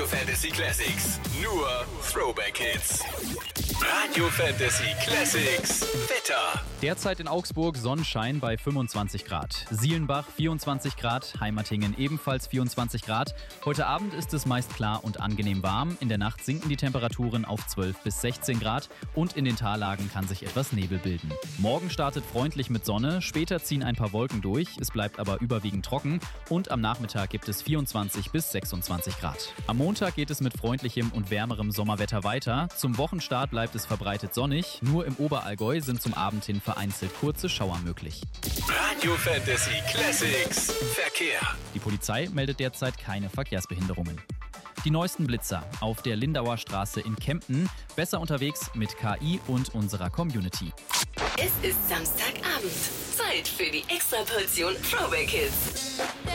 Fantasy Classics. Nur Throwback Hits. Radio Fantasy Classics. Wetter. Derzeit in Augsburg Sonnenschein bei 25 Grad. Sielenbach 24 Grad, Heimatingen ebenfalls 24 Grad. Heute Abend ist es meist klar und angenehm warm. In der Nacht sinken die Temperaturen auf 12 bis 16 Grad und in den Tallagen kann sich etwas Nebel bilden. Morgen startet freundlich mit Sonne, später ziehen ein paar Wolken durch, es bleibt aber überwiegend trocken und am Nachmittag gibt es 24 bis 26 Grad. Am Montag geht es mit freundlichem und wärmerem Sommerwetter weiter. Zum Wochenstart bleibt es verbreitet sonnig, nur im Oberallgäu sind zum Abend hin vereinzelt kurze Schauer möglich. Radio Fantasy Classics. Verkehr. Die Polizei meldet derzeit keine Verkehrsbehinderungen. Die neuesten Blitzer auf der Lindauer Straße in Kempten, besser unterwegs mit KI und unserer Community. Es ist Samstagabend. Zeit für die Extraportion Throwback Hits.